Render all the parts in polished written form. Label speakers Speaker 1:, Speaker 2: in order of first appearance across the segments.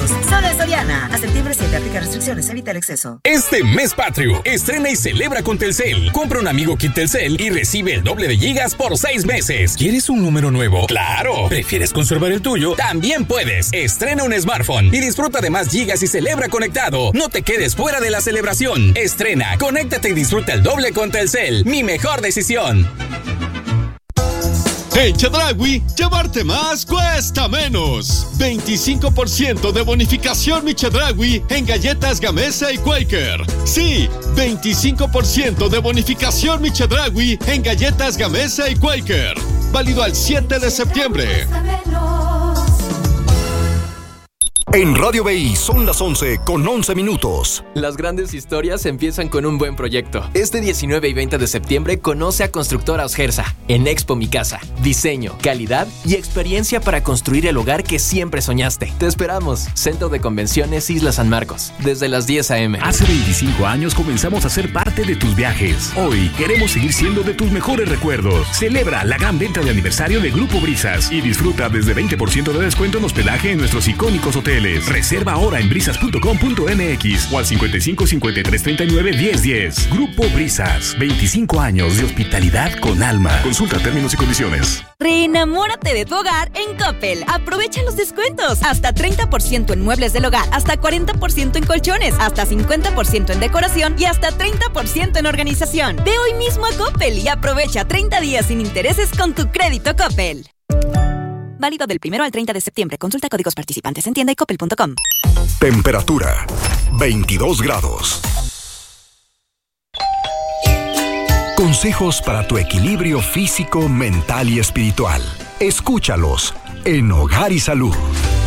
Speaker 1: kilos. Solo en Soriana. A septiembre 7, aplica restricciones, evita el exceso.
Speaker 2: Este mes patrio, estrena y celebra con Telcel. Compra un amigo Kit Telcel y recibe el doble de gigas por 6 meses. ¿Quieres un número nuevo? ¡Claro! ¿Prefieres conservar el tuyo? También puedes. Estrena un smartphone y disfruta de más gigas y celebra conectado. No te quedes fuera de la celebración. Estrena, conéctate y disfruta el doble con Telcel. Mi mejor decisión.
Speaker 3: En Chedraui, llevarte más cuesta menos. 25% de bonificación Mi Chedraui en galletas Gamesa y Quaker. Sí, 25% de bonificación Mi Chedraui en galletas Gamesa y Quaker. Válido al 7 de septiembre.
Speaker 4: En Radio BI son las 11:11.
Speaker 5: Las grandes historias empiezan con un buen proyecto. Este 19 y 20 de septiembre conoce a Constructora Osgersa en Expo Mi Casa. Diseño, calidad y experiencia para construir el hogar que siempre soñaste. Te esperamos. Centro de Convenciones Isla San Marcos, desde las 10 a.m.
Speaker 6: Hace 25 años comenzamos a ser parte de tus viajes. Hoy queremos seguir siendo de tus mejores recuerdos. Celebra la gran venta de aniversario de Grupo Brisas y disfruta desde 20% de descuento en hospedaje en nuestros icónicos hoteles. Reserva ahora en brisas.com.mx o al 55 53 39 10 10. Grupo Brisas, 25 años de hospitalidad con alma. Consulta términos y condiciones.
Speaker 7: Reenamórate de tu hogar en Coppel. Aprovecha los descuentos. Hasta 30% en muebles del hogar, hasta 40% en colchones, hasta 50% en decoración y hasta 30% en organización. Ve hoy mismo a Coppel y aprovecha 30 días sin intereses con tu crédito Coppel. Válido del 1 al 30 de septiembre. Consulta códigos participantes en tienda y coppel.com.
Speaker 4: Temperatura 22 grados. Consejos para tu equilibrio físico, mental y espiritual. Escúchalos en Hogar y Salud.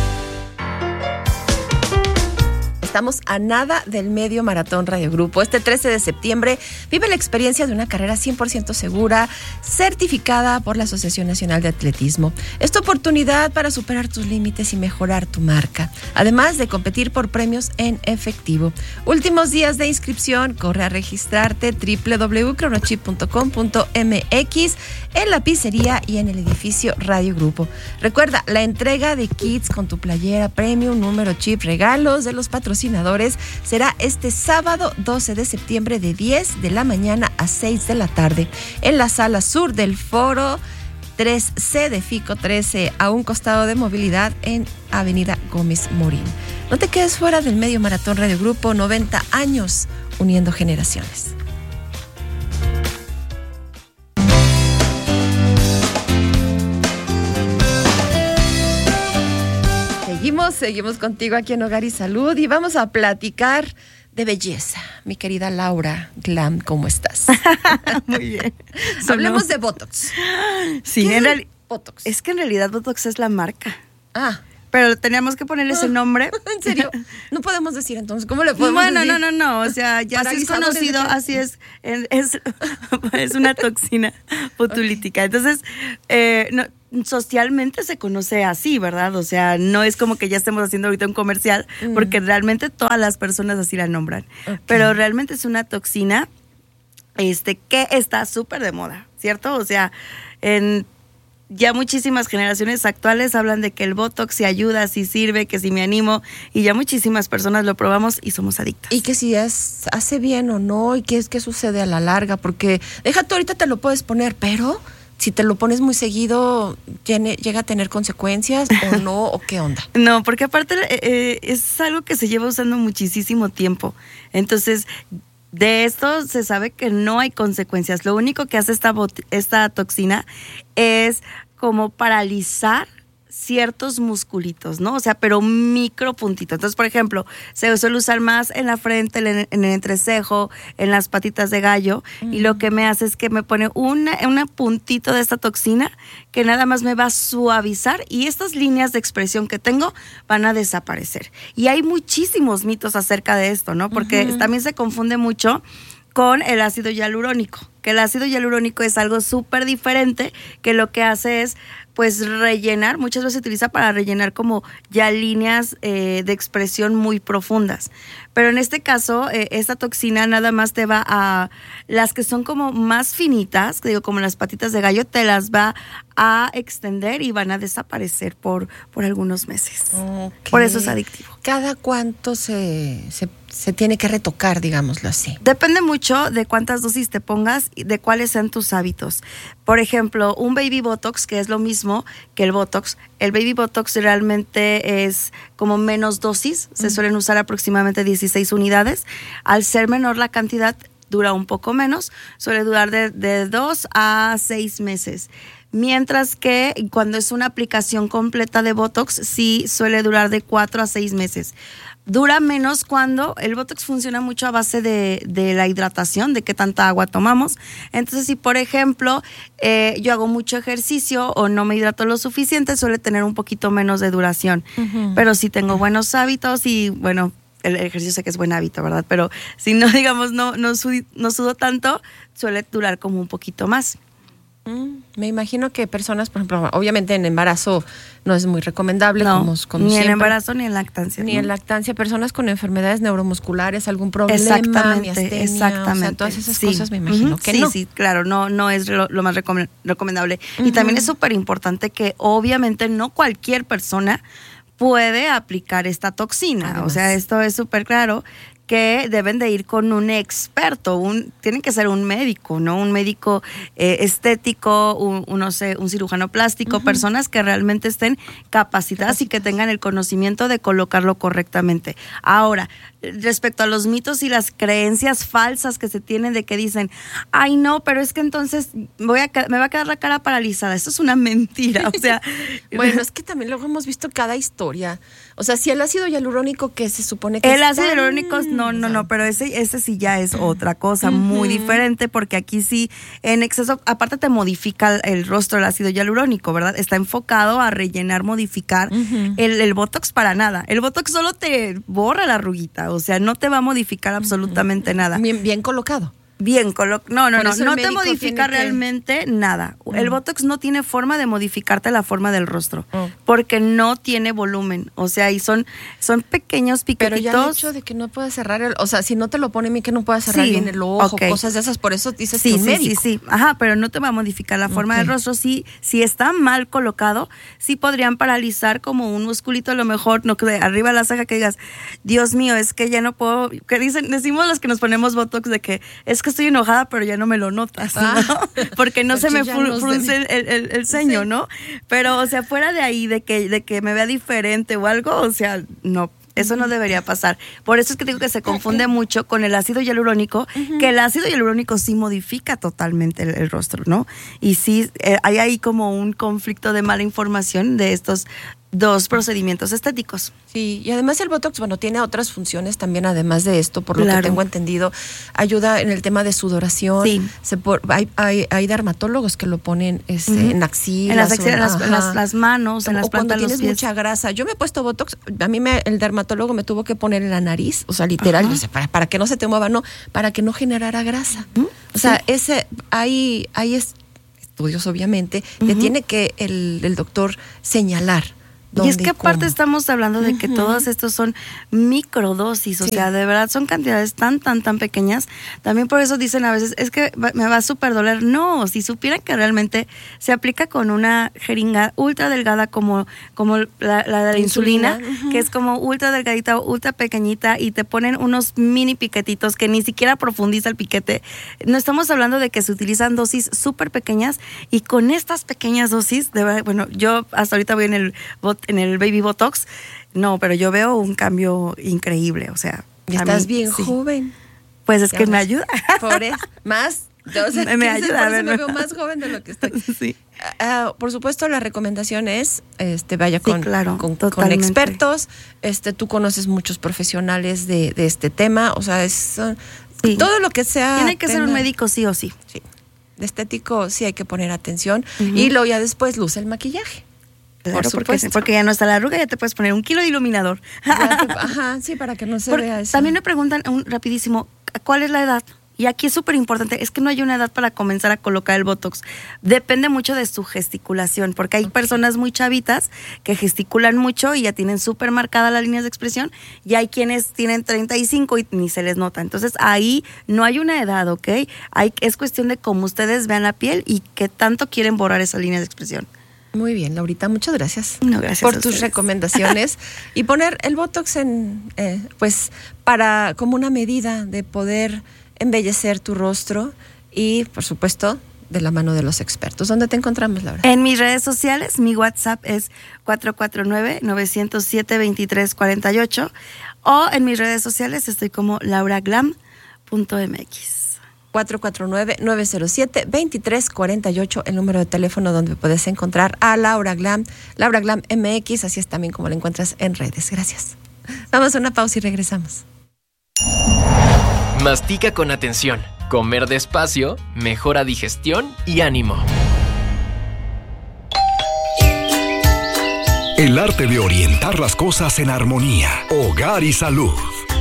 Speaker 8: Estamos a nada del Medio Maratón Radio Grupo. Este 13 de septiembre vive la experiencia de una carrera 100% segura, certificada por la Asociación Nacional de Atletismo. Es tu oportunidad para superar tus límites y mejorar tu marca, además de competir por premios en efectivo. Últimos días de inscripción, corre a registrarte www.cronochip.com.mx en la pizzería y en el edificio Radio Grupo. Recuerda, la entrega de kits con tu playera premium, número chip, regalos de los patrocinadores será este sábado 12 de septiembre de 10 de la mañana a 6 de la tarde en la sala sur del foro 3C de Fico 13, a un costado de movilidad en Avenida Gómez Morín. No te quedes fuera del Medio Maratón Radio Grupo, 90 años uniendo generaciones. Seguimos contigo aquí en Hogar y Salud y vamos a platicar de belleza. Mi querida Laura Glam, ¿cómo estás?
Speaker 9: Muy bien.
Speaker 8: Hablemos de Botox.
Speaker 9: Sí,
Speaker 8: Botox.
Speaker 9: Es que en realidad Botox es la marca.
Speaker 8: Ah.
Speaker 9: Pero teníamos que ponerle ese nombre.
Speaker 8: ¿En serio? No podemos decir entonces, ¿cómo le podemos decir?
Speaker 9: No, o sea, ya así es conocido, así es una toxina botulítica. Entonces, socialmente se conoce así, ¿verdad? O sea, no es como que ya estemos haciendo ahorita un comercial, porque realmente todas las personas así la nombran. Okay. Pero realmente es una toxina que está súper de moda, ¿cierto? O sea, ya muchísimas generaciones actuales hablan de que el Botox sí ayuda, sí sirve, que si me animo, y ya muchísimas personas lo probamos y somos adictas.
Speaker 8: Y que si hace bien o no, y qué sucede a la larga, porque tú ahorita te lo puedes poner, pero si te lo pones muy seguido, ¿llega a tener consecuencias o no? ¿O qué onda?
Speaker 9: No, porque aparte es algo que se lleva usando muchísimo tiempo. Entonces, de esto se sabe que no hay consecuencias. Lo único que hace esta toxina es como paralizar ciertos musculitos, ¿no? O sea, pero micro puntitos. Entonces, por ejemplo, se suele usar más en la frente, en el entrecejo, en las patitas de gallo, y lo que me hace es que me pone un puntito de esta toxina que nada más me va a suavizar y estas líneas de expresión que tengo van a desaparecer. Y hay muchísimos mitos acerca de esto, ¿no? Porque también se confunde mucho con el ácido hialurónico, que el ácido hialurónico es algo súper diferente, que lo que hace es pues rellenar, muchas veces se utiliza para rellenar como ya líneas de expresión muy profundas. Pero en este caso, esta toxina nada más te va a, las que son como más finitas, digo como las patitas de gallo, te las va a extender y van a desaparecer por algunos meses.
Speaker 8: Okay.
Speaker 9: Por eso es adictivo.
Speaker 8: ¿Cada cuánto se tiene que retocar, digámoslo así?
Speaker 9: Depende mucho de cuántas dosis te pongas y de cuáles sean tus hábitos. Por ejemplo, un baby botox, que es lo mismo que el botox. El baby botox realmente es como menos dosis, se suelen usar aproximadamente 16 unidades. Al ser menor la cantidad, dura un poco menos, suele durar de 2 a 6 meses. Mientras que cuando es una aplicación completa de botox, sí suele durar de 4 a 6 meses. Dura menos cuando el botox funciona mucho a base de la hidratación, de qué tanta agua tomamos. Entonces, si por ejemplo yo hago mucho ejercicio o no me hidrato lo suficiente, suele tener un poquito menos de duración. Uh-huh. Pero si tengo buenos hábitos y bueno, el ejercicio sé que es buen hábito, ¿verdad? Pero si no, digamos, no sudo tanto, suele durar como un poquito más.
Speaker 8: Me imagino que personas, por ejemplo, obviamente en embarazo no es muy recomendable,
Speaker 9: no,
Speaker 8: como
Speaker 9: ni
Speaker 8: siempre,
Speaker 9: en embarazo ni en lactancia.
Speaker 8: Ni en lactancia, personas con enfermedades neuromusculares, algún problema,
Speaker 9: exactamente.
Speaker 8: O sea, todas esas cosas me imagino que
Speaker 9: sí,
Speaker 8: no.
Speaker 9: Sí, claro, no es lo más recomendable. Y también es súper importante que obviamente no cualquier persona puede aplicar esta toxina. Además. O sea, esto es súper claro, que deben de ir con un experto, tienen que ser un médico, ¿no? Un médico estético, un cirujano plástico, personas que realmente estén capacitadas y que tengan el conocimiento de colocarlo correctamente. Ahora, respecto a los mitos y las creencias falsas que se tienen de que dicen, ay no, pero es que entonces me va a quedar la cara paralizada. Eso es una mentira, o sea.
Speaker 8: Bueno, es que también luego hemos visto cada historia. O sea, si el ácido hialurónico que se supone que
Speaker 9: el ácido hialurónico no, pero ese sí ya es otra cosa muy diferente, porque aquí sí en exceso, aparte te modifica el rostro el ácido hialurónico, ¿verdad? Está enfocado a rellenar, modificar. El botox para nada. El botox solo te borra la arruguita, o sea, no te va a modificar absolutamente nada.
Speaker 8: Bien colocado.
Speaker 9: Bien, no te modifica realmente nada. El botox no tiene forma de modificarte la forma del rostro, porque no tiene volumen, o sea, y son pequeños piquetitos.
Speaker 8: Pero ya el hecho de que no puedas cerrar, o sea, si no te lo pone bien, que no puedas cerrar bien el ojo, cosas de esas, por eso dices que un médico.
Speaker 9: Sí, ajá, pero no te va a modificar la forma del rostro. Sí, si está mal colocado, sí podrían paralizar como un musculito, a lo mejor, no que arriba de la ceja, que digas, Dios mío, es que ya no puedo, que decimos los que nos ponemos botox de que es que estoy enojada, pero ya no me lo notas, ¿no? Porque no se me frunce el ceño, ¿no? Pero, o sea, fuera de ahí, de que me vea diferente o algo, o sea, no. Eso no debería pasar. Por eso es que digo que se confunde mucho con el ácido hialurónico, que el ácido hialurónico sí modifica totalmente el rostro, ¿no? Y sí, hay ahí como un conflicto de mala información de estos dos procedimientos estéticos.
Speaker 8: Sí, y además el botox, bueno, tiene otras funciones también, además de esto, por lo que tengo entendido. Ayuda en el tema de sudoración. Sí. Hay dermatólogos que lo ponen en axilas.
Speaker 9: En las manos, en las plantas de los pies.
Speaker 8: Cuando tienes mucha grasa. Yo me he puesto botox, a mí el dermatólogo me tuvo que poner en la nariz, o sea, literal, o sea, para que no se te mueva, no, para que no generara grasa. O sea, hay estudios, obviamente, que tiene que el doctor señalar.
Speaker 9: Y es que aparte estamos hablando de que todos estos son microdosis, o sea, de verdad son cantidades tan pequeñas. También por eso dicen a veces, es que me va a súper doler. No, si supieran que realmente se aplica con una jeringa ultra delgada como la de la insulina, que es como ultra delgadita, ultra pequeñita, y te ponen unos mini piquetitos que ni siquiera profundiza el piquete. No estamos hablando de que se utilizan dosis súper pequeñas, y con estas pequeñas dosis, de verdad, bueno, yo hasta ahorita voy en el baby botox, no, pero yo veo un cambio increíble, o sea.
Speaker 8: Y estás bien joven.
Speaker 9: Pues es que me ayuda.
Speaker 8: Por eso, más. O sea,
Speaker 9: me ayuda.
Speaker 8: Por eso me veo más joven de lo que estoy.
Speaker 9: Sí.
Speaker 8: Por supuesto, la recomendación es, vaya con expertos. Tú conoces muchos profesionales de este tema, o sea, todo lo que sea.
Speaker 9: Tiene que ser un médico sí o sí.
Speaker 8: Sí. De estético sí hay que poner atención, y luego ya después luce el maquillaje.
Speaker 9: Claro, porque ya no está la arruga, ya te puedes poner 1 kilo de iluminador.
Speaker 8: Ajá, sí, para que no se vea eso.
Speaker 9: También me preguntan rapidísimo, ¿cuál es la edad? Y aquí es súper importante, es que no hay una edad para comenzar a colocar el Botox. Depende mucho de su gesticulación, porque hay personas muy chavitas que gesticulan mucho y ya tienen súper marcadas las líneas de expresión, y hay quienes tienen 35 y ni se les nota. Entonces ahí no hay una edad, ¿ok? Es cuestión de cómo ustedes vean la piel y qué tanto quieren borrar esas líneas de expresión.
Speaker 8: Muy bien, Laurita, muchas gracias,
Speaker 9: gracias
Speaker 8: por tus recomendaciones y poner el Botox para como una medida de poder embellecer tu rostro y, por supuesto, de la mano de los expertos. ¿Dónde te encontramos, Laura?
Speaker 9: En mis redes sociales, mi WhatsApp es 449-907-2348 o en mis redes sociales estoy como lauraglam.mx.
Speaker 8: 449-907-2348, el número de teléfono donde puedes encontrar a Laura Glam MX, así es también como la encuentras en redes. Gracias. Vamos a una pausa y regresamos.
Speaker 5: Mastica con atención. Comer despacio mejora digestión y ánimo.
Speaker 4: El arte de orientar las cosas en armonía. Hogar y salud.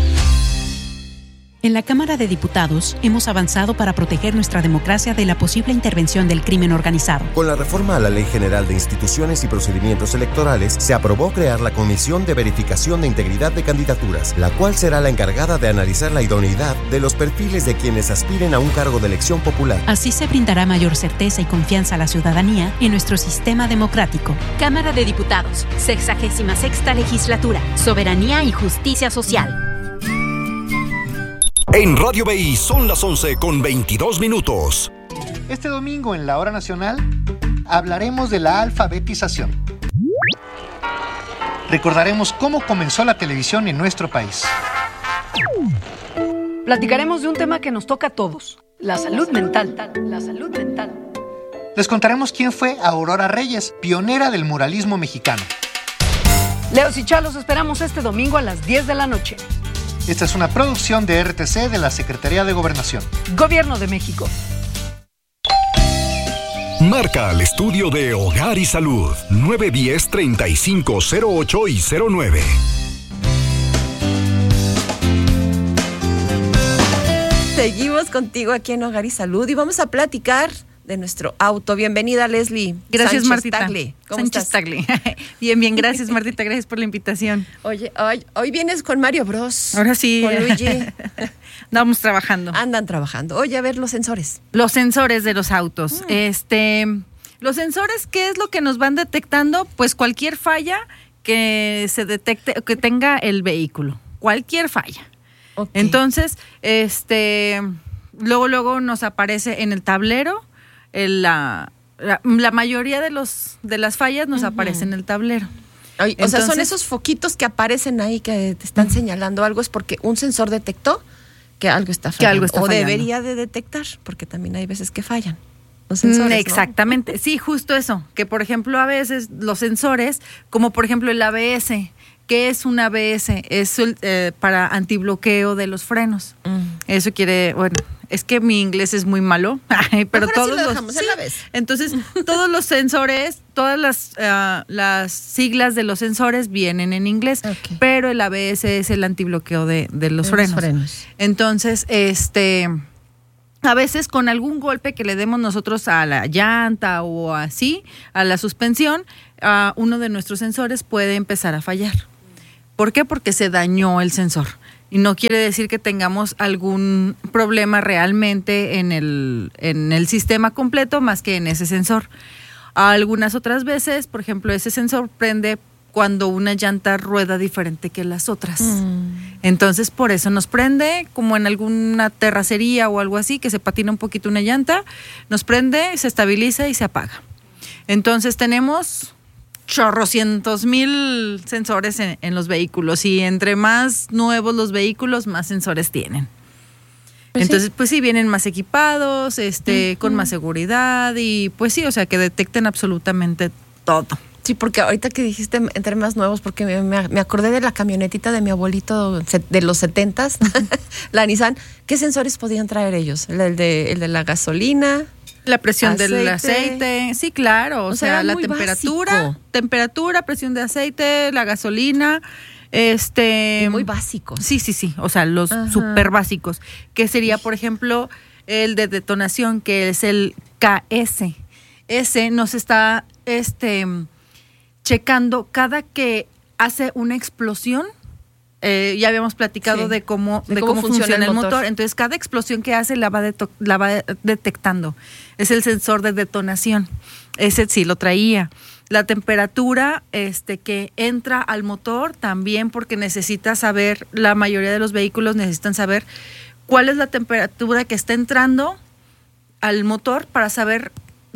Speaker 10: En la Cámara de Diputados hemos avanzado para proteger nuestra democracia de la posible intervención del crimen organizado.
Speaker 11: Con la reforma a la Ley General de Instituciones y Procedimientos Electorales, se aprobó crear la Comisión de Verificación de Integridad de Candidaturas, la cual será la encargada de analizar la idoneidad de los perfiles de quienes aspiren a un cargo de elección popular.
Speaker 10: Así se brindará mayor certeza y confianza a la ciudadanía en nuestro sistema democrático.
Speaker 12: Cámara de Diputados, 66ª Legislatura, Soberanía y Justicia Social.
Speaker 4: En Radio BI son las 11:22.
Speaker 13: Este domingo en la Hora Nacional hablaremos de la alfabetización. Recordaremos cómo comenzó la televisión en nuestro país.
Speaker 14: Platicaremos de un tema que nos toca a todos, la salud mental.
Speaker 13: Les contaremos quién fue Aurora Reyes, pionera del muralismo mexicano.
Speaker 14: Leos y Cha, los esperamos este domingo a las 10 de la noche.
Speaker 13: Esta es una producción de RTC de la Secretaría de Gobernación.
Speaker 14: Gobierno de México.
Speaker 4: Marca al estudio de Hogar y Salud 910-3508 y 09.
Speaker 8: Seguimos contigo aquí en Hogar y Salud y vamos a platicar de nuestro auto. Bienvenida, Leslie.
Speaker 15: Gracias,
Speaker 8: Sánchez
Speaker 15: Martita.
Speaker 8: Tagle. ¿Cómo
Speaker 15: Sánchez
Speaker 8: estás?
Speaker 15: Tagle. Bien, gracias, Martita. Gracias por la invitación.
Speaker 8: Oye, hoy vienes con Mario Bros.
Speaker 15: Ahora sí.
Speaker 8: Con Luigi.
Speaker 15: Andamos trabajando.
Speaker 8: Andan trabajando. Oye, a ver los sensores.
Speaker 15: Los sensores de los autos. Los sensores, ¿qué es lo que nos van detectando? Pues cualquier falla que se detecte, que tenga el vehículo. Cualquier falla. Okay. Entonces, luego nos aparece en el tablero. La mayoría de las fallas nos aparece en el tablero.
Speaker 8: O sea, son esos foquitos que aparecen ahí que te están señalando algo, es porque un sensor detectó que algo está fallando. O debería de detectar, porque también hay veces que fallan los sensores.
Speaker 15: Exactamente, ¿no? Sí, justo eso, que por ejemplo a veces los sensores, como por ejemplo el ABS, ¿qué es un ABS? Es para antibloqueo de los frenos. Eso quiere, es que mi inglés es muy malo, pero todos entonces todos los sensores, todas las siglas de los sensores vienen en inglés, pero el ABS es el antibloqueo de los frenos. Entonces, a veces con algún golpe que le demos nosotros a la llanta o así, a la suspensión, uno de nuestros sensores puede empezar a fallar. ¿Por qué? Porque se dañó el sensor. Y no quiere decir que tengamos algún problema realmente en el sistema completo más que en ese sensor. Algunas otras veces, por ejemplo, ese sensor prende cuando una llanta rueda diferente que las otras. Entonces, por eso nos prende, como en alguna terracería o algo así, que se patina un poquito una llanta, nos prende, se estabiliza y se apaga. Entonces, tenemos chorrocientos mil sensores en los vehículos, y entre más nuevos los vehículos, más sensores tienen. Entonces, pues sí, vienen más equipados, con más seguridad, y pues sí, o sea, que detecten absolutamente todo.
Speaker 8: Sí, porque ahorita que dijiste entre más nuevos, porque me acordé de la camionetita de mi abuelito de los 70s, la Nissan. ¿Qué sensores podían traer ellos? El de la gasolina,
Speaker 15: la presión del aceite, sí, claro, o sea la temperatura, presión de aceite, la gasolina,
Speaker 8: Muy básicos.
Speaker 15: Sí. O sea, los súper básicos. Que sería, por ejemplo, el de detonación, que es el KS. Ese nos está checando cada que hace una explosión. Ya habíamos platicado de cómo funciona el motor. Entonces, cada explosión que hace la va detectando. Es el sensor de detonación. Ese sí lo traía. La temperatura que entra al motor también, porque necesita saber, la mayoría de los vehículos necesitan saber cuál es la temperatura que está entrando al motor para saber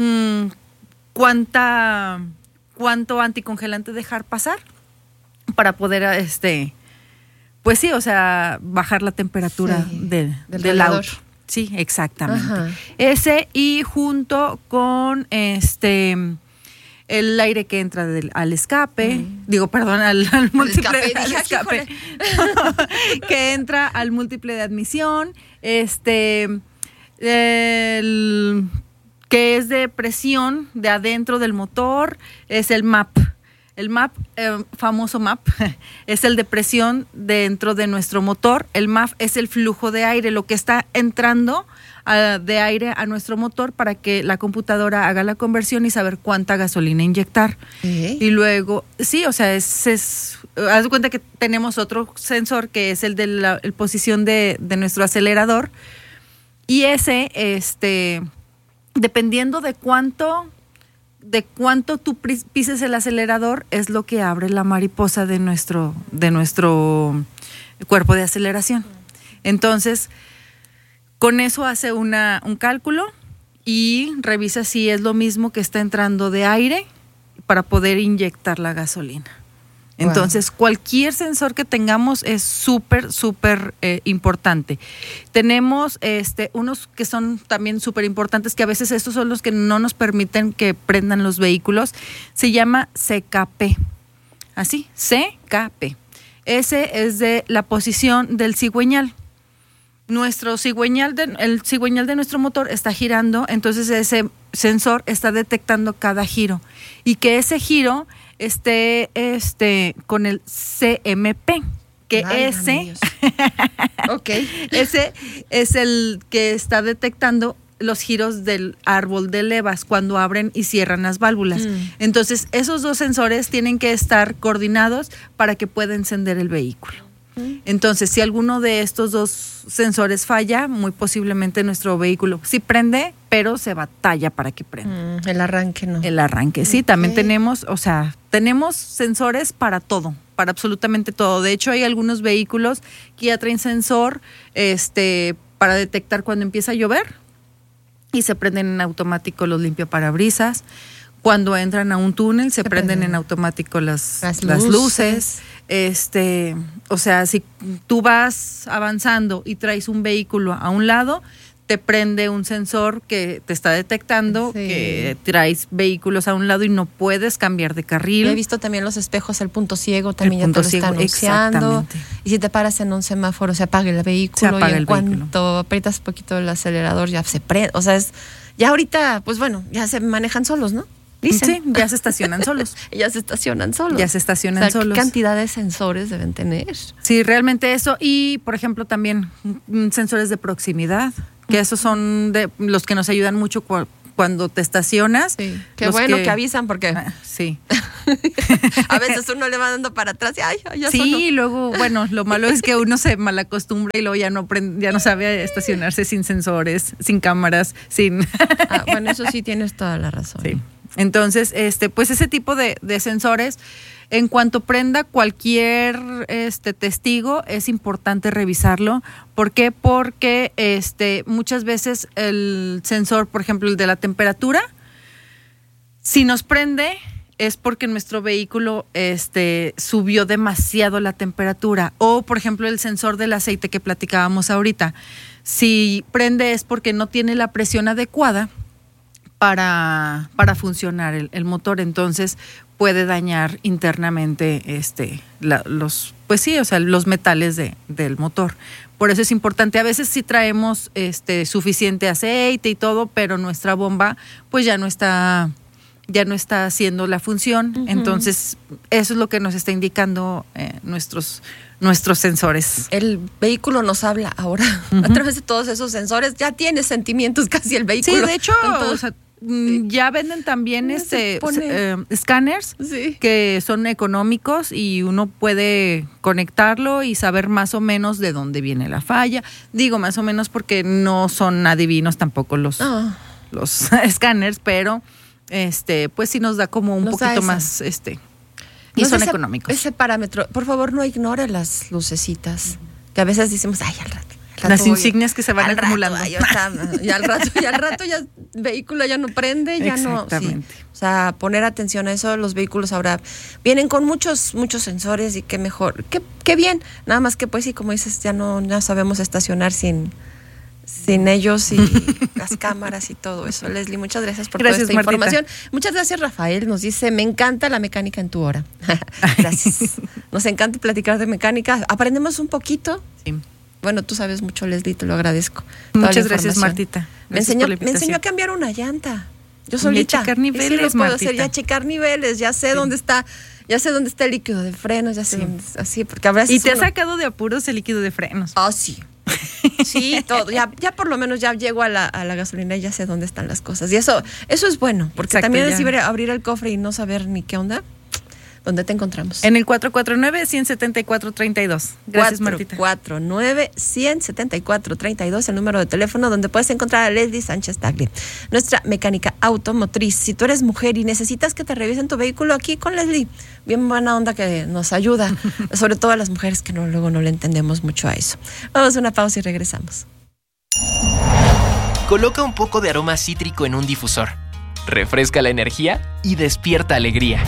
Speaker 15: cuánto anticongelante dejar pasar para poder pues sí, o sea, bajar la temperatura del auto. Sí, exactamente. Ajá. Ese, y junto con el aire que entra al escape, al múltiple al escape, que entra al múltiple de admisión, que es de presión de adentro del motor, es el MAP. El MAP, famoso MAP, es el de presión dentro de nuestro motor. El MAP es el flujo de aire, lo que está entrando de aire a nuestro motor para que la computadora haga la conversión y saber cuánta gasolina inyectar. Y luego, sí, o sea, haz de cuenta que tenemos otro sensor que es el de la posición de nuestro acelerador. Y ese, dependiendo de cuánto tú pises el acelerador, es lo que abre la mariposa de nuestro cuerpo de aceleración. Entonces, con eso hace un cálculo y revisa si es lo mismo que está entrando de aire para poder inyectar la gasolina. Entonces, cualquier sensor que tengamos es súper importante. Tenemos unos que son también súper importantes, que a veces estos son los que no nos permiten que prendan los vehículos. Se llama CKP. Así, CKP. Ese es de la posición del cigüeñal. El cigüeñal de nuestro motor está girando, entonces ese sensor está detectando cada giro. Y que ese giro esté con el CMP, que ese es el que está detectando los giros del árbol de levas cuando abren y cierran las válvulas. Entonces, esos dos sensores tienen que estar coordinados para que pueda encender el vehículo. Entonces, si alguno de estos dos sensores falla, muy posiblemente nuestro vehículo sí prende, pero se batalla para que prenda.
Speaker 8: El arranque no.
Speaker 15: El arranque, sí. También tenemos sensores para todo, para absolutamente todo. De hecho, hay algunos vehículos que ya traen sensor para detectar cuando empieza a llover y se prenden en automático los limpiaparabrisas. Cuando entran a un túnel se prenden en automático las luces. O sea, si tú vas avanzando y traes un vehículo a un lado, te prende un sensor que te está detectando que traes vehículos a un lado y no puedes cambiar de carril.
Speaker 8: He visto también los espejos, el punto ciego también ya te lo está anunciando. Y si te paras en un semáforo, se apaga el vehículo, y en cuanto aprietas un poquito el acelerador ya se prende. O sea, ya ahorita, pues bueno, ya se manejan solos, ¿no?
Speaker 15: Dicen. Sí, ya se estacionan solos.
Speaker 8: Ya se estacionan solos.
Speaker 15: solos.
Speaker 8: ¿Qué cantidad de sensores deben tener?
Speaker 15: Sí, realmente eso. Y, por ejemplo, también sensores de proximidad, que esos son de los que nos ayudan mucho cuando te estacionas.
Speaker 8: Sí. Qué bueno que avisan porque...
Speaker 15: sí.
Speaker 8: A veces uno le va dando para atrás y ya
Speaker 15: sí,
Speaker 8: sonó.
Speaker 15: Luego, bueno, lo malo es que uno se malacostumbra y luego ya no sabe estacionarse sin sensores, sin cámaras, sin...
Speaker 8: Bueno, eso sí tienes toda la razón.
Speaker 15: Sí. Entonces, pues ese tipo de sensores, en cuanto prenda cualquier testigo, es importante revisarlo. ¿Por qué? Porque muchas veces el sensor, por ejemplo, el de la temperatura, si nos prende es porque nuestro vehículo subió demasiado la temperatura. O, por ejemplo, el sensor del aceite que platicábamos ahorita. Si prende es porque no tiene la presión adecuada para funcionar el motor, entonces puede dañar internamente los metales del motor. Por eso es importante. A veces sí traemos suficiente aceite y todo, pero nuestra bomba pues ya no está ya no está haciendo la función.
Speaker 8: Ujú.
Speaker 15: Entonces, eso es lo que nos está indicando nuestros sensores.
Speaker 8: El vehículo nos habla ahora a través de todos esos sensores. Ya tiene sentimientos casi el vehículo.
Speaker 15: Sí, de hecho, ya venden también escáneres que son económicos y uno puede conectarlo y saber más o menos de dónde viene la falla. Digo más o menos porque no son adivinos tampoco los escáneres, pero pues sí nos da como un poquito más y son económicos.
Speaker 8: Ese parámetro, por favor, no ignore las lucecitas, que a veces decimos, ay, al rato
Speaker 15: las insignias que se van acumulando.
Speaker 8: Y al rato ya el vehículo ya no prende, ya no.
Speaker 15: Exactamente.
Speaker 8: Sí. O sea, poner atención a eso. Los vehículos ahora vienen con muchos sensores y qué mejor, qué bien. Nada más que pues sí, como dices, ya sabemos estacionar sin ellos y las cámaras y todo eso. Leslie, muchas gracias por toda esta información. Muchas gracias, Rafael. Nos dice, me encanta la mecánica en tu hora. Gracias. Nos encanta platicar de mecánica. Aprendemos un poquito.
Speaker 15: Sí.
Speaker 8: Bueno, tú sabes mucho, Leslie, te lo agradezco.
Speaker 15: Muchas gracias, Martita.
Speaker 8: Me enseñó a cambiar una llanta. Yo solita.
Speaker 15: Y a checar niveles,
Speaker 8: sí lo puedo
Speaker 15: Martita.
Speaker 8: hacer, ya checar niveles, ya sé dónde está. Ya sé dónde está el líquido de frenos, ya sé dónde está, así, porque a veces
Speaker 15: ¿Y te ha sacado de apuros el líquido de frenos?
Speaker 8: Sí. Sí, todo. Ya por lo menos ya llego a la gasolina y ya sé dónde están las cosas. Y eso es bueno, porque también es abrir el cofre y no saber ni qué onda. ¿Dónde te encontramos?
Speaker 15: En el 449-174-32. Gracias, Martita.
Speaker 8: 449-174-32, el número de teléfono donde puedes encontrar a Leslie Sánchez Tagle, nuestra mecánica automotriz. Si tú eres mujer y necesitas que te revisen tu vehículo, aquí con Leslie, bien buena onda que nos ayuda, sobre todo a las mujeres que luego no le entendemos mucho a eso. Vamos a una pausa y regresamos.
Speaker 5: Coloca un poco de aroma cítrico en un difusor. Refresca la energía y despierta alegría.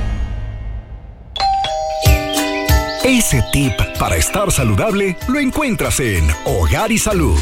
Speaker 4: Ese tip para estar saludable lo encuentras en Hogar y Salud.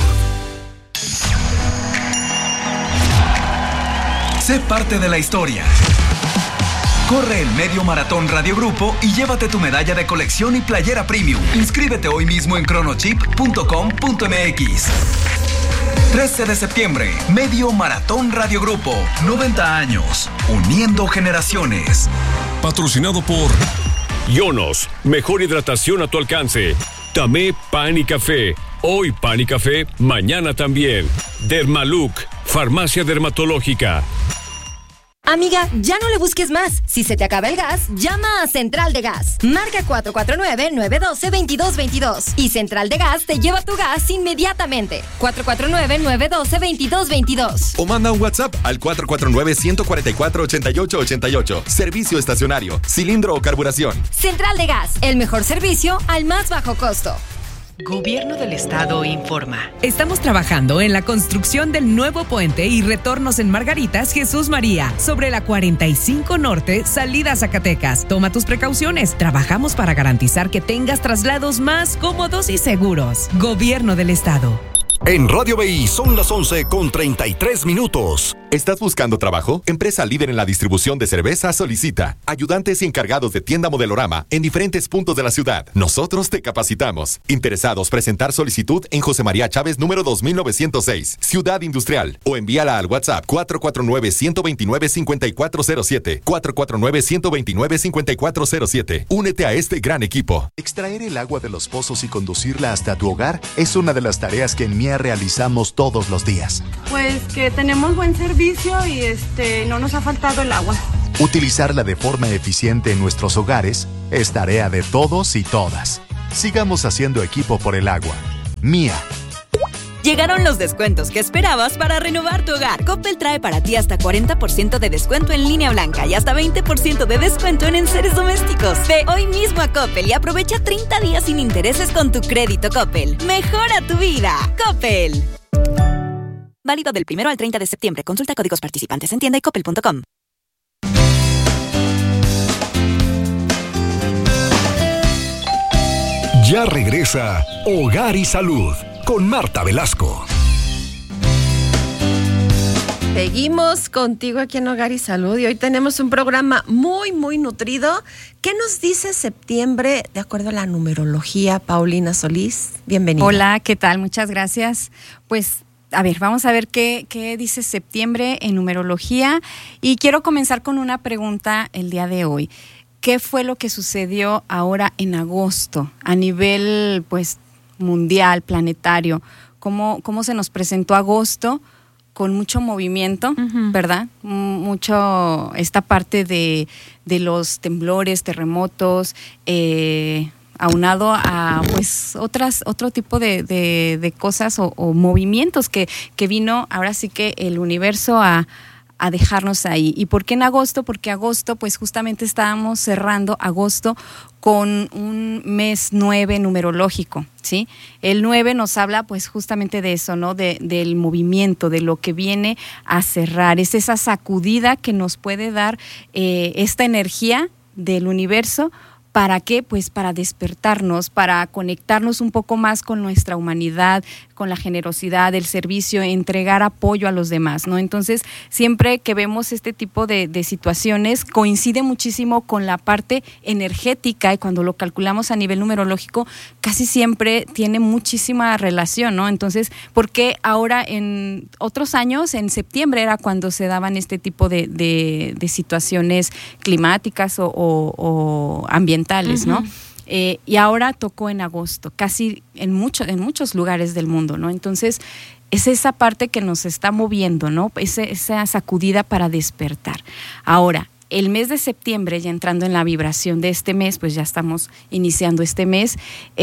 Speaker 16: Sé parte de la historia. Corre el Medio Maratón Radio Grupo y llévate tu medalla de colección y playera premium. Inscríbete hoy mismo en chronochip.com.mx. 13 de septiembre, Medio Maratón Radio Grupo. 90 años, uniendo generaciones.
Speaker 17: Patrocinado por Yonos, mejor hidratación a tu alcance. Tamé Pan y Café. Hoy Pan y Café, mañana también. Dermaluc, farmacia dermatológica.
Speaker 18: Amiga, ya no le busques más. Si se te acaba el gas, llama a Central de Gas. Marca 449-912-2222. Y Central de Gas te lleva tu gas inmediatamente. 449-912-2222.
Speaker 19: O manda un WhatsApp al 449-144-8888. Servicio estacionario, cilindro o carburación.
Speaker 18: Central de Gas, el mejor servicio al más bajo costo.
Speaker 20: Gobierno del Estado informa. Estamos trabajando en la construcción del nuevo puente y retornos en Margaritas Jesús María, sobre la 45 Norte, salida a Zacatecas. Toma tus precauciones. Trabajamos para garantizar que tengas traslados más cómodos y seguros. Gobierno del Estado.
Speaker 4: En Radio BI son las 11:33.
Speaker 11: ¿Estás buscando trabajo? Empresa líder en la distribución de cerveza solicita ayudantes y encargados de tienda Modelorama en diferentes puntos de la ciudad. Nosotros te capacitamos. Interesados, presentar solicitud en José María Chávez número 2906, Ciudad Industrial, o envíala al WhatsApp 449-129-5407, 449-129-5407. Únete a este gran equipo.
Speaker 21: Extraer el agua de los pozos y conducirla hasta tu hogar es una de las tareas que en MIA realizamos todos los días.
Speaker 22: Pues que tenemos buen servicio y no nos ha faltado el agua.
Speaker 21: Utilizarla de forma eficiente en nuestros hogares es tarea de todos y todas. Sigamos haciendo equipo por el agua. MIA.
Speaker 7: Llegaron los descuentos que esperabas para renovar tu hogar. Coppel trae para ti hasta 40% de descuento en línea blanca y hasta 20% de descuento en enseres domésticos. Ve hoy mismo a Coppel y aprovecha 30 días sin intereses con tu crédito Coppel. Mejora tu vida. Coppel. Válido del 1 al 30 de septiembre. Consulta códigos participantes en tienda y coppel.com.
Speaker 4: Ya regresa Hogar y Salud con Marta Velasco.
Speaker 8: Seguimos contigo aquí en Hogar y Salud y hoy tenemos un programa muy, muy nutrido. ¿Qué nos dice septiembre de acuerdo a la numerología? Paulina Solís, bienvenida.
Speaker 23: Hola, ¿qué tal? Muchas gracias. Pues
Speaker 1: A ver, vamos a ver qué dice septiembre en numerología. Y quiero comenzar con una pregunta el día de hoy. ¿Qué fue lo que sucedió ahora en agosto a nivel pues mundial, planetario? ¿Cómo se nos presentó agosto? Con mucho movimiento, ¿verdad? Mucho esta parte de los temblores, terremotos, aunado a pues otro tipo de cosas o movimientos que vino ahora sí que el universo a dejarnos ahí. ¿Y por qué en agosto? Porque agosto, pues justamente estábamos cerrando agosto con un mes 9 numerológico, ¿sí? El 9 nos habla pues justamente de eso, ¿no? Del movimiento, de lo que viene a cerrar. Es esa sacudida que nos puede dar esta energía del universo. ¿Para qué? Pues para despertarnos, para conectarnos un poco más con nuestra humanidad, con la generosidad, el servicio, entregar apoyo a los demás, ¿no? Entonces, siempre que vemos este tipo de situaciones, coincide muchísimo con la parte energética y cuando lo calculamos a nivel numerológico, casi siempre tiene muchísima relación, ¿no? Entonces, ¿por qué ahora en otros años, en septiembre era cuando se daban este tipo de situaciones climáticas o ambientales, ¿no? Y ahora tocó en agosto, casi en muchos lugares del mundo, ¿no? Entonces, es esa parte que nos está moviendo, ¿no? Esa sacudida para despertar. Ahora, el mes de septiembre, ya entrando en la vibración de este mes, pues ya estamos iniciando este mes,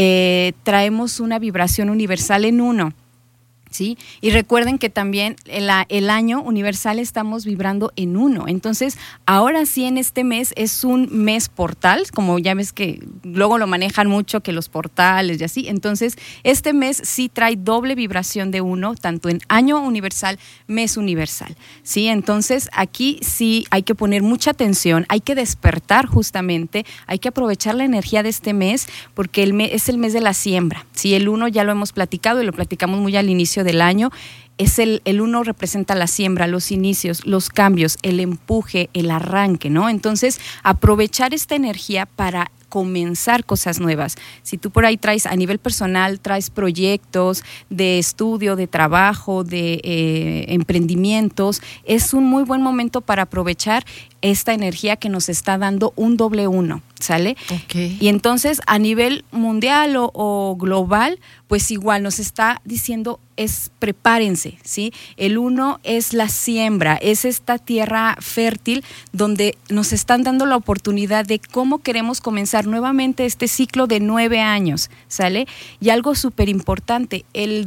Speaker 1: traemos una vibración universal en 1. ¿Sí? Y recuerden que también el año universal estamos vibrando en 1. Entonces, ahora sí en este mes es un mes portal, como ya ves que luego lo manejan mucho, que los portales y así. Entonces, este mes sí trae doble vibración de 1, tanto en año universal, mes universal. ¿Sí? Entonces, aquí sí hay que poner mucha atención, hay que despertar justamente, hay que aprovechar la energía de este mes, porque es el mes de la siembra. ¿Sí? El 1 ya lo hemos platicado y lo platicamos muy al inicio del año. Es el 1 representa la siembra, los inicios, los cambios, el empuje, el arranque, ¿no? Entonces, aprovechar esta energía para comenzar cosas nuevas. Si tú por ahí traes a nivel personal, traes proyectos de estudio, de trabajo, de emprendimientos, es un muy buen momento para aprovechar esta energía que nos está dando un doble 1, ¿sale? Okay. Y entonces a nivel mundial o global, pues igual nos está diciendo prepárense, ¿sí? El 1 es la siembra, es esta tierra fértil donde nos están dando la oportunidad de cómo queremos comenzar nuevamente este ciclo de 9 años, ¿sale? Y algo súper importante, el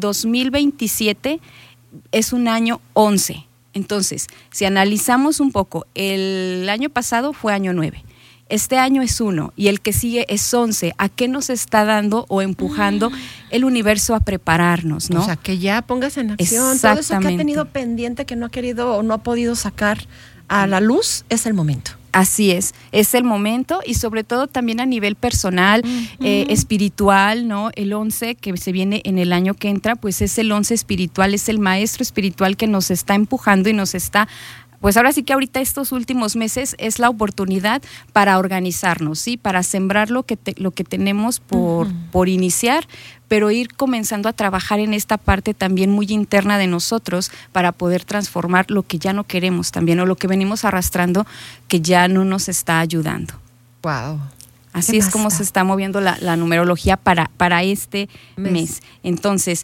Speaker 1: 2027 es un año 11. Entonces, si analizamos un poco, el año pasado fue año 9. Este año es 1 y el que sigue es 11. ¿A qué nos está dando o empujando el universo a prepararnos, no?
Speaker 8: O sea, que ya pongas en acción todo eso que ha tenido pendiente, que no ha querido o no ha podido sacar a la luz, es el momento.
Speaker 1: Así es el momento y sobre todo también a nivel personal, espiritual, ¿no? El 11 que se viene en el año que entra, pues es el 11 espiritual, es el maestro espiritual que nos está empujando y nos está... Pues ahora sí que ahorita estos últimos meses es la oportunidad para organizarnos, ¿sí? Para sembrar lo que tenemos por iniciar, pero ir comenzando a trabajar en esta parte también muy interna de nosotros para poder transformar lo que ya no queremos también o lo que venimos arrastrando que ya no nos está ayudando.
Speaker 8: Wow.
Speaker 1: Así es como se está moviendo la numerología para este mes. Entonces,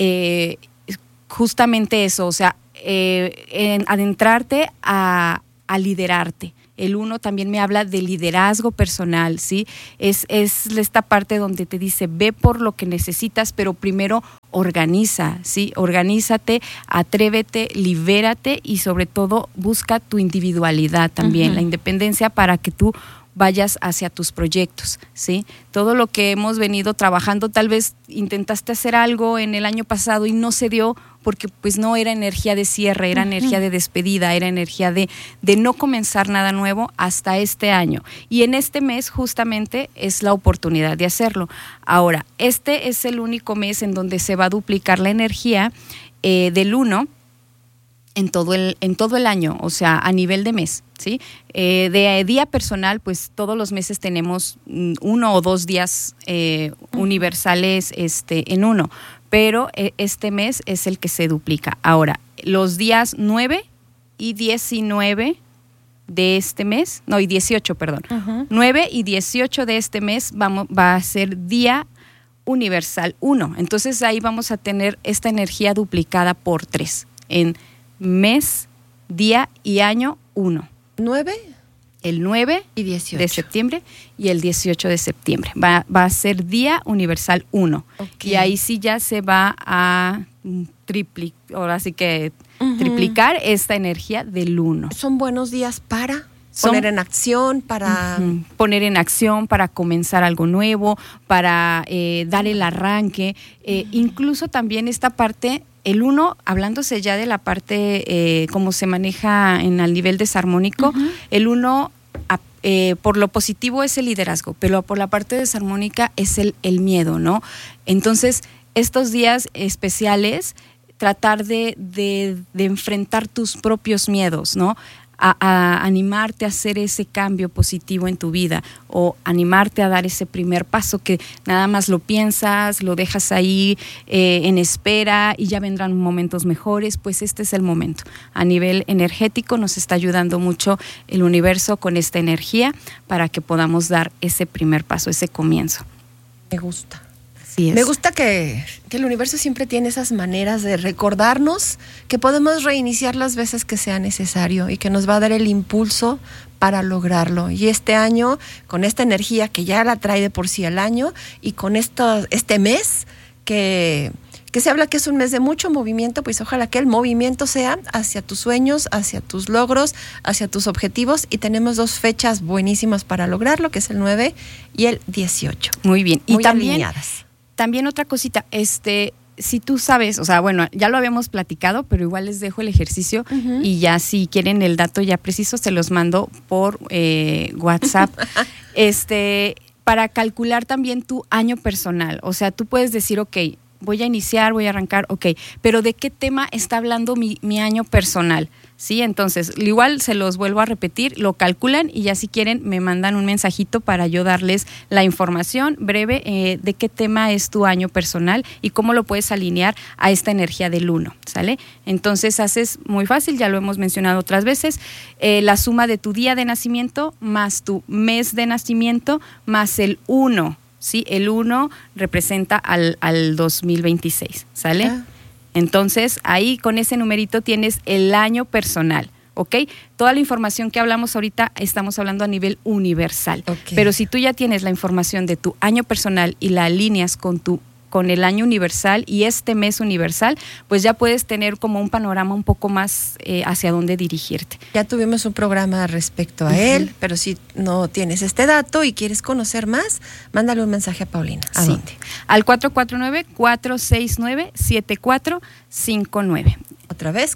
Speaker 1: justamente eso, o sea, en adentrarte a liderarte. El 1 también me habla de liderazgo personal, ¿sí? Es esta parte donde te dice, ve por lo que necesitas, pero primero organiza, ¿sí? Organízate, atrévete, libérate y sobre todo busca tu individualidad también, la independencia para que tú vayas hacia tus proyectos, ¿sí? Todo lo que hemos venido trabajando, tal vez intentaste hacer algo en el año pasado y no se dio porque pues no era energía de cierre, era energía de despedida, era energía de no comenzar nada nuevo hasta este año. Y en este mes justamente es la oportunidad de hacerlo. Ahora, este es el único mes en donde se va a duplicar la energía del 1 en todo el año, o sea, a nivel de mes, ¿sí? De día personal, pues todos los meses tenemos 1 o 2 días universales en uno, pero este mes es el que se duplica. Ahora, los días 9 y 19 de este mes, no, y 18, perdón. 9 y 18 de este mes va a ser día universal 1. Entonces ahí vamos a tener esta energía duplicada por 3 en mes, día y año 1.
Speaker 8: 9.
Speaker 1: El 9
Speaker 8: y 18
Speaker 1: de septiembre y el 18 de septiembre. Va a ser día universal 1. Okay. Y ahí sí ya se va a triplicar esta energía del 1.
Speaker 8: ¿Son buenos días para poner en acción, para
Speaker 1: poner en acción, para comenzar algo nuevo, para dar el arranque? Incluso también esta parte... El 1, hablándose ya de la parte cómo se maneja en el nivel desarmónico, el 1 por lo positivo es el liderazgo, pero por la parte desarmónica es el miedo, ¿no? Entonces, estos días especiales, tratar de enfrentar tus propios miedos, ¿no? A animarte a hacer ese cambio positivo en tu vida o animarte a dar ese primer paso que nada más lo piensas, lo dejas ahí en espera y ya vendrán momentos mejores, pues este es el momento. A nivel energético nos está ayudando mucho el universo con esta energía para que podamos dar ese primer paso, ese comienzo.
Speaker 8: Me gusta. Me gusta que el universo siempre tiene esas maneras de recordarnos que podemos reiniciar las veces que sea necesario y que nos va a dar el impulso para lograrlo. Y este año, con esta energía que ya la trae de por sí el año y con este mes que se habla que es un mes de mucho movimiento, pues ojalá que el movimiento sea hacia tus sueños, hacia tus logros, hacia tus objetivos, y tenemos 2 fechas buenísimas para lograrlo, que es el 9 y el 18.
Speaker 1: Muy bien.
Speaker 8: Muy
Speaker 1: y también
Speaker 8: alineadas.
Speaker 1: También otra cosita, si tú sabes, o sea, bueno, ya lo habíamos platicado, pero igual les dejo el ejercicio y ya si quieren el dato ya preciso, se los mando por WhatsApp. Para calcular también tu año personal. O sea, tú puedes decir, ok, voy a iniciar, voy a arrancar, ok, pero ¿de qué tema está hablando mi año personal? Sí, entonces, igual se los vuelvo a repetir, lo calculan y ya si quieren me mandan un mensajito para yo darles la información breve de qué tema es tu año personal y cómo lo puedes alinear a esta energía del 1, ¿sale? Entonces haces muy fácil, ya lo hemos mencionado otras veces, la suma de tu día de nacimiento más tu mes de nacimiento más el 1, ¿sí? El 1 representa al 2026, ¿sale? Ah. Entonces, ahí con ese numerito tienes el año personal, ¿ok? Toda la información que hablamos ahorita estamos hablando a nivel universal. Okay. Pero si tú ya tienes la información de tu año personal y la alineas con el año universal y este mes universal, pues ya puedes tener como un panorama un poco más hacia dónde dirigirte.
Speaker 8: Ya tuvimos un programa respecto a él, pero si no tienes este dato y quieres conocer más, mándale un mensaje a Paulina. ¿A dónde?
Speaker 1: Al 449-469-7459.
Speaker 8: Otra vez,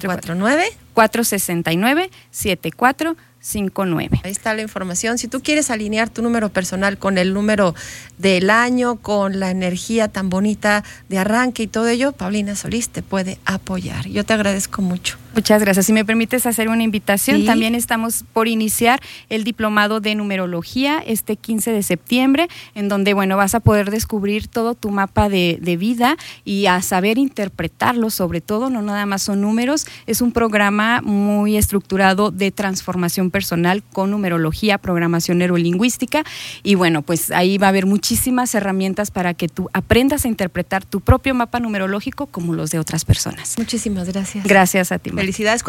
Speaker 8: 449-469-7459. Ahí está la información. Si tú quieres alinear tu número personal con el número del año, con la energía tan bonita de arranque y todo ello, Paulina Solís te puede apoyar. Yo te agradezco mucho.
Speaker 1: Muchas gracias. Si me permites hacer una invitación, ¿sí? También estamos por iniciar el diplomado de numerología este 15 de septiembre, en donde, bueno, vas a poder descubrir todo tu mapa de vida y a saber interpretarlo, sobre todo, no nada más son números, es un programa muy estructurado de transformación personal con numerología, programación neurolingüística, y bueno, pues ahí va a haber muchísimas herramientas para que tú aprendas a interpretar tu propio mapa numerológico como los de otras personas.
Speaker 8: Muchísimas gracias.
Speaker 1: Gracias a ti.
Speaker 8: Felicidades.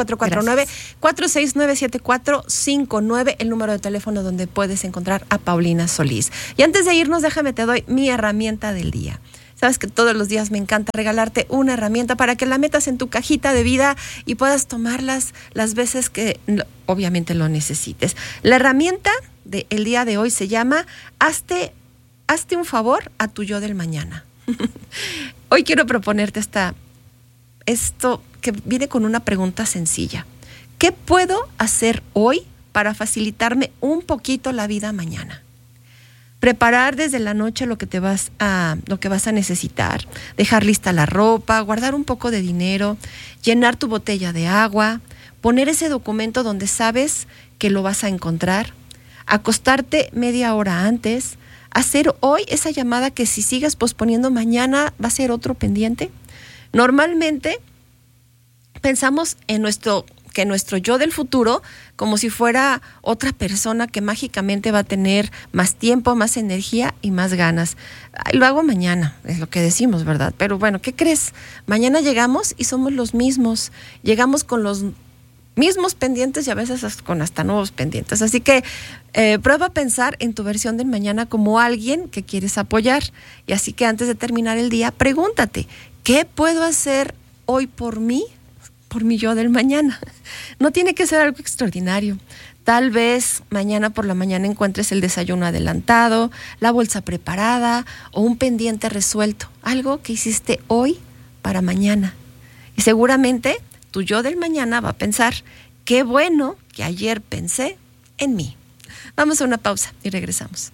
Speaker 8: 449-469-7459, el número de teléfono donde puedes encontrar a Paulina Solís. Y antes de irnos, déjame te doy mi herramienta del día. Sabes que todos los días me encanta regalarte una herramienta para que la metas en tu cajita de vida y puedas tomarlas las veces que obviamente lo necesites. La herramienta del día de hoy se llama Hazte un favor a tu yo del mañana. Hoy quiero proponerte esto que viene con una pregunta sencilla. ¿Qué puedo hacer hoy para facilitarme un poquito la vida mañana? Preparar desde la noche lo que vas a necesitar, dejar lista la ropa, guardar un poco de dinero, llenar tu botella de agua, poner ese documento donde sabes que lo vas a encontrar, acostarte media hora antes, hacer hoy esa llamada que si sigues posponiendo mañana va a ser otro pendiente. Normalmente pensamos que nuestro yo del futuro como si fuera otra persona que mágicamente va a tener más tiempo, más energía y más ganas. Lo hago mañana, es lo que decimos, ¿verdad? Pero bueno, ¿qué crees? Mañana llegamos y somos los mismos. Llegamos con los mismos pendientes y a veces con hasta nuevos pendientes. Así que prueba a pensar en tu versión del mañana como alguien que quieres apoyar. Y así que antes de terminar el día, pregúntate, ¿qué puedo hacer hoy por mí? Por mi yo del mañana. No tiene que ser algo extraordinario. Tal vez mañana por la mañana encuentres el desayuno adelantado, la bolsa preparada o un pendiente resuelto. Algo que hiciste hoy para mañana. Y seguramente tu yo del mañana va a pensar, qué bueno que ayer pensé en mí. Vamos a una pausa y regresamos.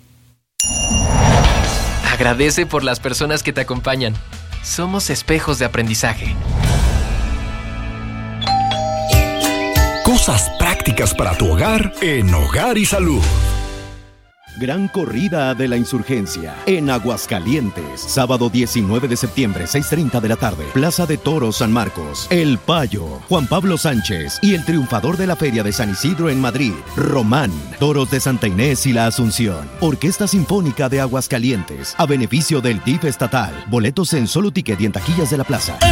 Speaker 5: Agradece por las personas que te acompañan. Somos espejos de aprendizaje.
Speaker 4: Cosas prácticas para tu hogar en Hogar y Salud.
Speaker 2: Gran Corrida de la Insurgencia en Aguascalientes. Sábado 19 de septiembre, 6:30 de la tarde. Plaza de Toros San Marcos. El Payo, Juan Pablo Sánchez y el triunfador de la Feria de San Isidro en Madrid, Román. Toros de Santa Inés y la Asunción. Orquesta Sinfónica de Aguascalientes. A beneficio del DIF estatal. Boletos en Solo Ticket y en taquillas de la plaza.